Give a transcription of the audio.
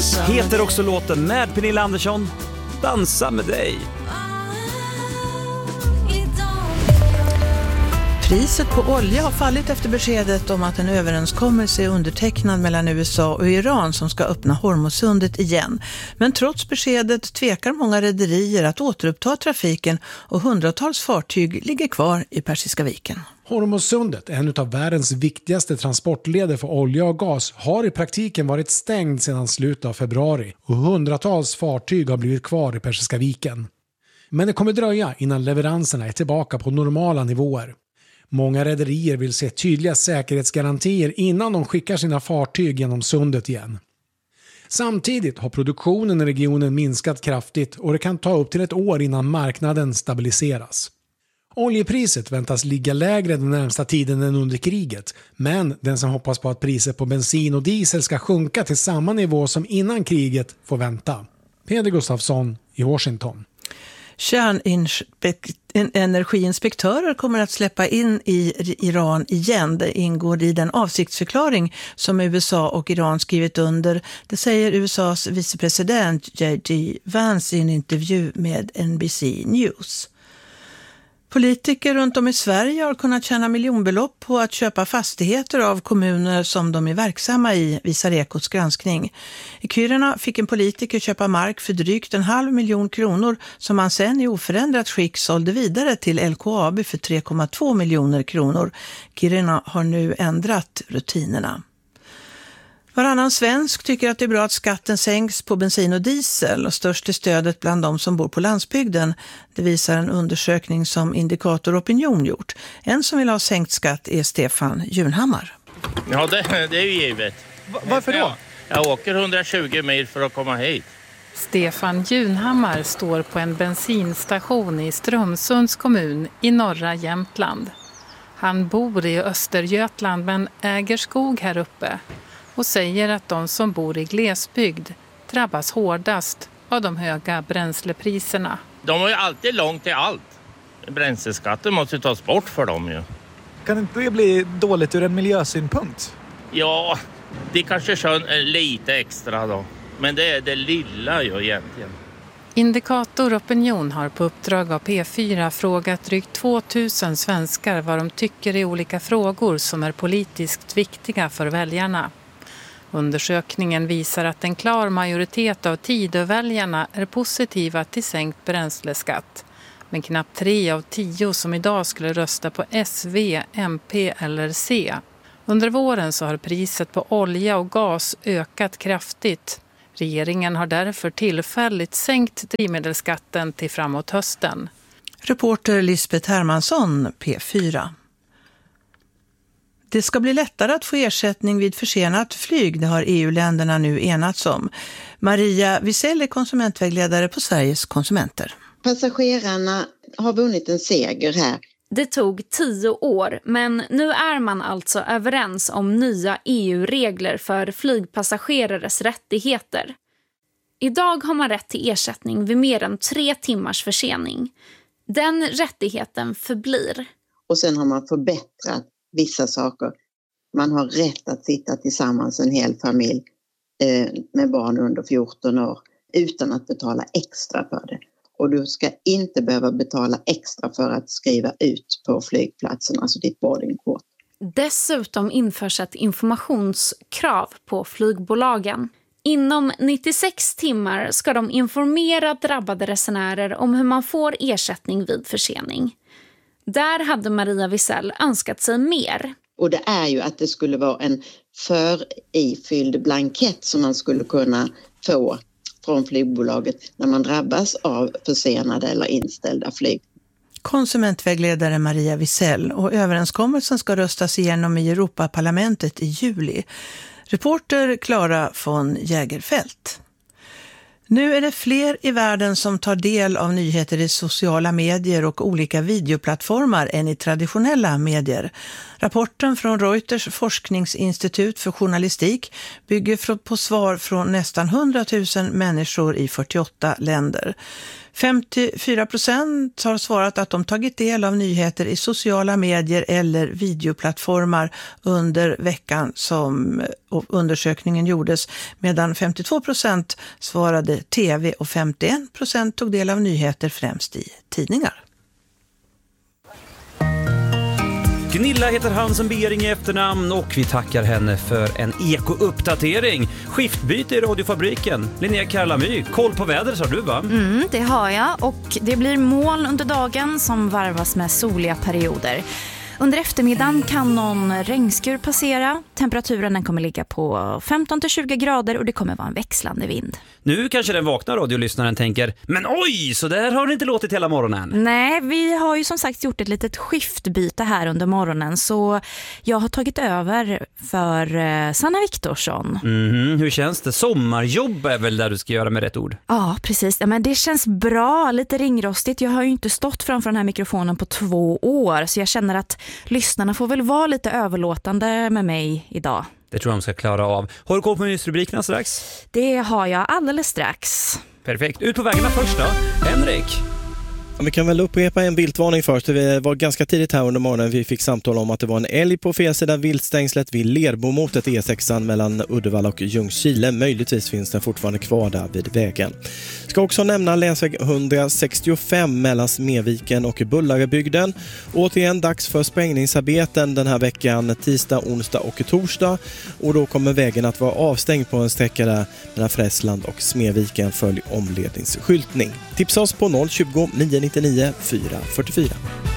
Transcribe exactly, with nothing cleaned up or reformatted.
heter också låten med Pernilla Andersson, Dansa med dig. Priset på olja har fallit efter beskedet om att en överenskommelse är undertecknad mellan U S A och Iran som ska öppna Hormuzsundet igen. Men trots beskedet tvekar många rederier att återuppta trafiken och hundratals fartyg ligger kvar i Persiska viken. Hormuzsundet, en av världens viktigaste transportleder för olja och gas, har i praktiken varit stängd sedan slutet av februari och hundratals fartyg har blivit kvar i Persiska viken. Men det kommer dröja innan leveranserna är tillbaka på normala nivåer. Många rederier vill se tydliga säkerhetsgarantier innan de skickar sina fartyg genom sundet igen. Samtidigt har produktionen i regionen minskat kraftigt och det kan ta upp till ett år innan marknaden stabiliseras. Oljepriset väntas ligga lägre den närmsta tiden än under kriget, men den som hoppas på att priset på bensin och diesel ska sjunka till samma nivå som innan kriget får vänta. Peder Gustafsson i Washington. Kärnenergiinspektörer kommer att släppa in i Iran igen. Det ingår i den avsiktsförklaring som U S A och Iran skrivit under. Det säger U S A:s vicepresident J D Vance i en intervju med N B C News. Politiker runt om i Sverige har kunnat tjäna miljonbelopp på att köpa fastigheter av kommuner som de är verksamma i, visar Ekots granskning. I Kiruna fick en politiker köpa mark för drygt en halv miljon kronor som han sen i oförändrat skick sålde vidare till L K A B för tre komma två miljoner kronor. Kiruna har nu ändrat rutinerna. Varannan svensk tycker att det är bra att skatten sänks på bensin och diesel och störst är stödet bland de som bor på landsbygden. Det visar en undersökning som Indikator Opinion gjort. En som vill ha sänkt skatt är Stefan Junhammar. Ja, det, det är ju givet. Va- varför då? Ja, jag åker hundratjugo mil för att komma hit. Stefan Junhammar står på en bensinstation i Strömsunds kommun i norra Jämtland. Han bor i Östergötland men äger skog här uppe. Och säger att de som bor i glesbygd drabbas hårdast av de höga bränslepriserna. De har ju alltid långt till allt. Bränsleskatten måste tas bort för dem ju. Kan inte det bli dåligt ur en miljösynpunkt? Ja, det kanske kör lite extra då. Men det är det lilla ju egentligen. Indikator Opinion har på uppdrag av P fyra frågat drygt tvåtusen svenskar vad de tycker i olika frågor som är politiskt viktiga för väljarna. Undersökningen visar att en klar majoritet av Tidöväljarna är positiva till sänkt bränsleskatt. Men knappt tre av tio som idag skulle rösta på S V, M P eller C. Under våren så har priset på olja och gas ökat kraftigt. Regeringen har därför tillfälligt sänkt drivmedelsskatten till framåt hösten. Reporter Lisbeth Hermansson, P fyra. Det ska bli lättare att få ersättning vid försenat flyg, det har E U-länderna nu enats om. Maria Wisell är konsumentvägledare på Sveriges konsumenter. Passagerarna har vunnit en seger här. Det tog tio år, men nu är man alltså överens om nya E U-regler för flygpassagerares rättigheter. Idag har man rätt till ersättning vid mer än tre timmars försening. Den rättigheten förblir. Och sen har man förbättrat vissa saker. Man har rätt att sitta tillsammans en hel familj eh, med barn under fjorton år utan att betala extra för det. Och du ska inte behöva betala extra för att skriva ut på flygplatsen, alltså ditt boardingkort. Dessutom införs ett informationskrav på flygbolagen. Inom nittiosex timmar ska de informera drabbade resenärer om hur man får ersättning vid försening. Där hade Maria Wisell önskat sig mer. Och det är ju att det skulle vara en förifylld blankett som man skulle kunna få från flygbolaget när man drabbas av försenade eller inställda flyg. Konsumentvägledare Maria Wisell, och överenskommelsen ska röstas igenom i Europaparlamentet i juli. Reporter Clara von Jägerfält. Nu är det fler i världen som tar del av nyheter i sociala medier och olika videoplattformar än i traditionella medier. Rapporten från Reuters forskningsinstitut för journalistik bygger på svar från nästan hundratusen människor i fyrtioåtta länder. femtiofyra procent har svarat att de tagit del av nyheter i sociala medier eller videoplattformar under veckan som undersökningen gjordes, medan femtiotvå procent svarade tv och femtioen procent tog del av nyheter främst i tidningar. Gunilla heter han som Bering i efternamn och vi tackar henne för en eko-uppdatering. Skiftbyte i radiofabriken. Linnea Karlamy, koll på väder sa du va? Mm, det har jag och det blir moln under dagen som varvas med soliga perioder. Under eftermiddagen kan någon regnskur passera. Temperaturen den kommer ligga på femton till tjugo grader och det kommer vara en växlande vind. Nu kanske den vakna radiolyssnaren tänker, men oj, så där har det inte låtit hela morgonen. Nej, vi har ju som sagt gjort ett litet skiftbyte här under morgonen så jag har tagit över för eh, Sanna Viktorsson. Mm, hur känns det? Sommarjobb är väl där du ska göra med rätt ord? Ja, precis. Ja, men det känns bra, lite ringrostigt. Jag har ju inte stått framför den här mikrofonen på två år så jag känner att lyssnarna får väl vara lite överlåtande med mig idag. Det tror jag de ska klara av. Har du koll på nyhetsrubrikerna strax? Det har jag alldeles strax. Perfekt. Ut på vägarna först då. Henrik. Vi kan väl upprepa en viltvarning först. Det var ganska tidigt här under morgonen vi fick samtal om att det var en älg på fel sida viltstängslet vid Lerbomotet E sex mellan Uddevalla och Ljungskile. Möjligtvis finns den fortfarande kvar där vid vägen. Ska också nämna länsväg etthundrasextiofem mellan Smedviken och Bullarebygden. Återigen dags för sprängningsarbeten den här veckan, tisdag, onsdag och torsdag. Och då kommer vägen att vara avstängd på en sträcka där mellan Fräsland och Smedviken. Följ omledningsskyltning. Tipsa oss på noll tjugo, nio nittionio, fyra fyrtiofyra.